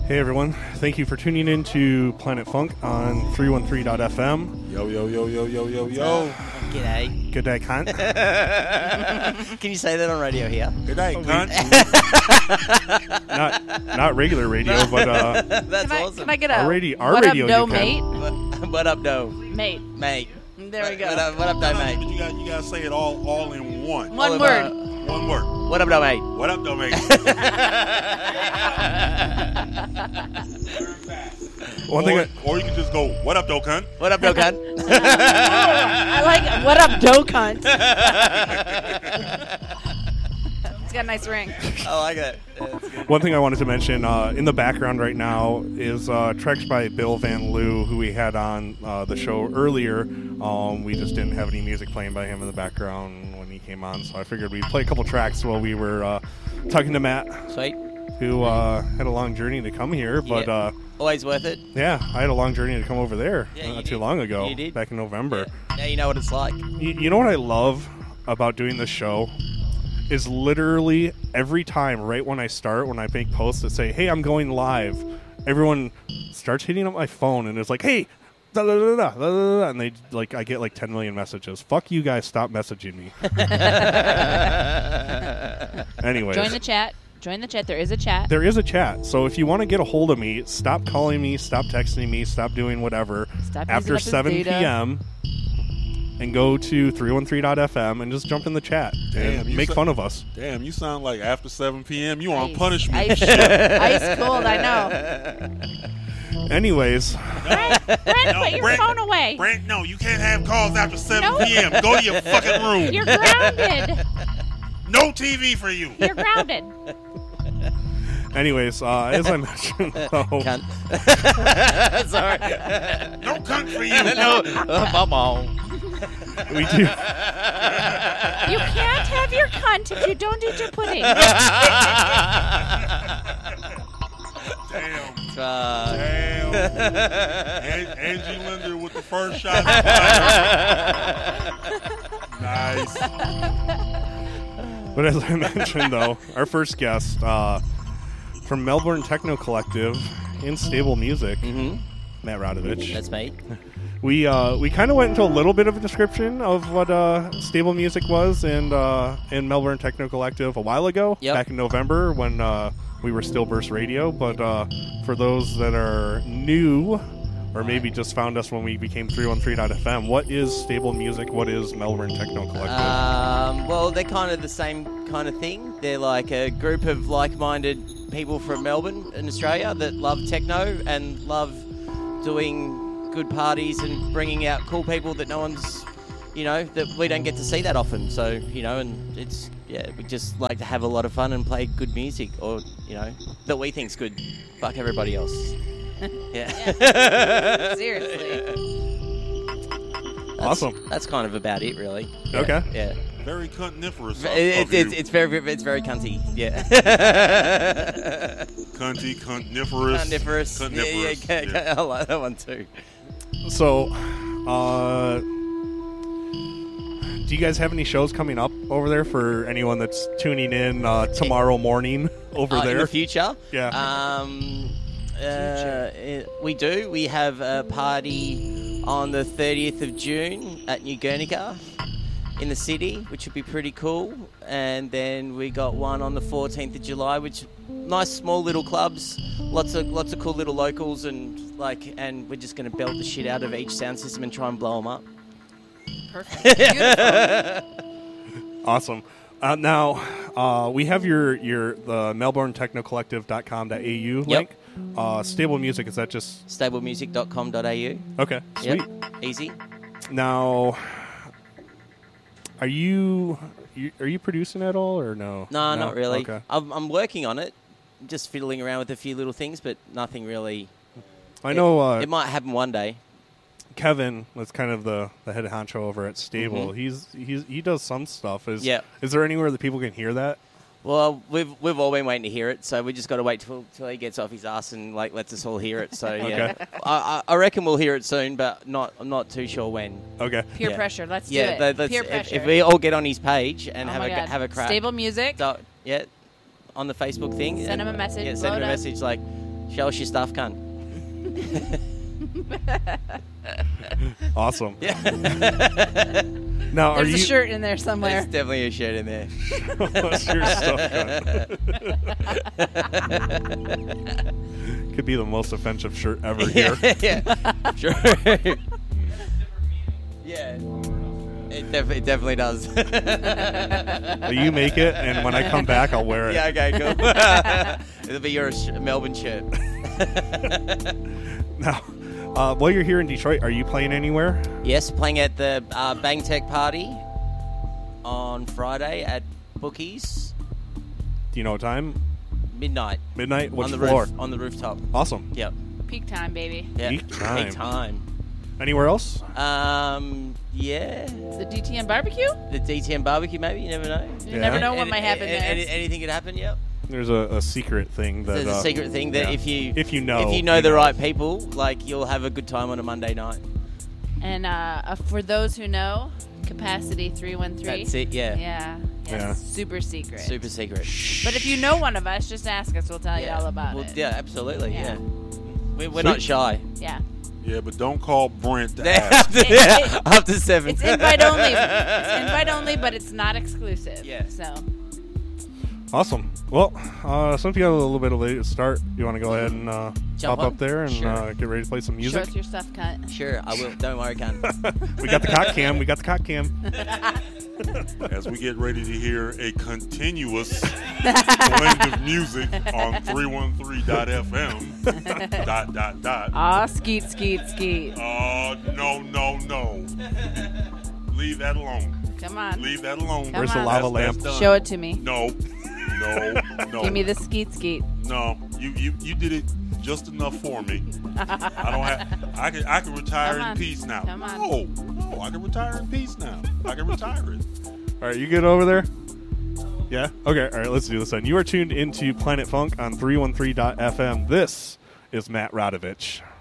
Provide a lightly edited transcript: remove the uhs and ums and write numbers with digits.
Hey everyone, thank you for tuning in to Planet Funk on 313.fm. Yo, yo, yo, yo, yo, yo, yo. G'day. Good day, cunt. Can you say that on radio here? Good day, cunt. not regular radio, but That's awesome. Can I get a our radio what you up, doe, can. mate? What up, doe? Mate. Mate. There we go. What up, doe, But mate? you gotta say it all in one. One word. One word. What up, doe, mate? What up, though, mate? One thing. Or you can just go, what up, though, cunt? What up, doe, cunt? I like it. What up, doe cunt? It's got a nice ring. I like it. Yeah, it's good. One thing I wanted to mention in the background right now is tracks by Bill Van Loo, who we had on the show earlier. We just didn't have any music playing by him in the background when he came on, so I figured we'd play a couple tracks while we were talking to Matt, Sweet. who had a long journey to come here. But Yeah. Always worth it. yeah, I had a long journey to come over there Yeah, you not too did. long ago, You did. back in November. Yeah. Now you know what it's like. You know what I love about doing this show is literally every time, right when I start, when I make posts that say, "Hey, I'm going live," everyone starts hitting up my phone and it's like, "Hey, da da da da da da da," and they I get like 10 million messages. Fuck you guys, stop messaging me. Anyways, Join the chat. Join the chat. There is a chat. there is a chat, so if you want to get a hold of me, stop calling me, stop texting me, stop doing whatever Stop after using up 7 his data. p.m. and go to 313.fm and just jump in the chat Damn, and you make said- fun of us. Damn, you sound like after 7 p.m. You on Ice. punishment. Ice cold, I know. Anyways, Brent, put your Brent. phone away. Brent, no, you can't have calls after 7 No. p.m. Go to your fucking room. You're grounded. No TV for you. You're grounded. as I mentioned, though, Cunt. Sorry. No cunt for you. No. Come on. we do. You can't have your cunt if you don't eat your pudding. Damn. Fuck. Damn. Angie Linder with the first shot. Nice. But as I mentioned, though, our first guest from Melbourne Techno Collective in Stable Music, Mm-hmm. Matt Radovich. That's me. We kind of went into a little bit of a description of what Stable Music was in Melbourne Techno Collective a while ago, Yep. back in November when we were still Burst Radio. But for those that are new, or maybe just found us when we became 313.fm, what is Stable Music? What is Melbourne Techno Collective? Well, they're kind of the same kind of thing. They're like a group of like-minded people from Melbourne in Australia that love techno and love doing good parties and bringing out cool people that no one's, that we don't get to see that often. So, and it's, we just like to have a lot of fun and play good music or, that we think's good. Fuck everybody else. Yeah. Seriously. Awesome. That's kind of about it, really. Okay. Yeah. Very cuntiferous. It's very cunty. Yeah. Cunty, cuntiferous. Cuntiferous. Cuntiferous. Yeah. I like that one too. So, do you guys have any shows coming up over there for anyone that's tuning in tomorrow morning over there? In the future? Yeah. We do. We have a party on the 30th of June at New Guernica in the city, which would be pretty cool. And then we got one on the 14th of July, which nice small little clubs, lots of cool little locals, and we're just going to belt the shit out of each sound system and try and blow them up. Perfect. Beautiful. Awesome. Now, we have the melbournetechnocollective.com.au link. Stable Music, is that just... Stablemusic.com.au. Okay, sweet. Yep. Easy. Now, are you producing at all, or no? No, not really. Okay. I'm working on it, just fiddling around with a few little things, but nothing really. I know It might happen one day. Kevin was kind of the head honcho over at Stable. Mm-hmm. He does some stuff. Is Yep. there anywhere that people can hear that? Well, we've all been waiting to hear it, so we just got to wait till he gets off his ass and lets us all hear it. So yeah, Okay. I reckon we'll hear it soon, but I'm not too sure when. Okay. Peer Yeah. pressure. Let's do Yeah, it. Peer pressure. if we all get on his page and Oh have my God. have a crack. Stable Music. Yeah, on the Facebook thing. Send him a message, Yeah, blow send him it a up. message like, Show us your stuff, cunt. Awesome. Yeah. Now, are There's you a shirt in there somewhere. There's definitely a shirt in there. What's your stuff, cunt? Could be the most offensive shirt ever here. Yeah. Sure. Yeah. It definitely does. Well, you make it, and when I come back, I'll wear it. Yeah, okay, cool. It'll be your Melbourne shirt. Now, while you're here in Detroit, are you playing anywhere? Yes, playing at the Bang Tech party on Friday at Bookies, Do you know what time? midnight. Midnight? Which on the floor? roof, on the rooftop. Awesome. Yep. Peak time, baby. Yeah. Peak time. Peak time. Anywhere else? Yeah. The DTM barbecue? The DTM barbecue, maybe. You never know. You never know what might happen there. Anything could happen. Yep. There's a secret thing that There's a secret thing that yeah. if you know the right people, like you'll have a good time on a Monday night. And for those who know, capacity 313. That's it. Yeah. Yeah. Yeah. Super secret. Super secret. But if you know one of us, just ask us. We'll tell you all about Well, it. yeah, absolutely. Yeah. Yeah. We're not shy. Yeah. Yeah, but don't call Brent to ask. After 7. It's invite only. It's invite only, but it's not exclusive. Yeah. So. Awesome. Well, since you got a little bit of a late start, you want to go ahead and Jump hop on? up there and Sure. get ready to play some Show music? us your stuff, cunt. Sure, I will. Don't worry, cunt. We got the cock cam. We got the cock cam. As we get ready to hear a continuous blend of music on 313.fm. ... Aw, skeet, skeet, skeet. No. Leave that alone. Come on. Leave that alone. Come Where's the on. lava That's lamp? done. Show it to me. No. Give me the skeet, skeet. No. You did it just enough for me. I don't have. I can retire Come on. in peace now. Come on. No. I can retire in peace now. I can retire it. All right, you good over there? Yeah? Okay, all right, let's do this then. You are tuned into Planet Funk on 313.fm. This is Matt Radovich.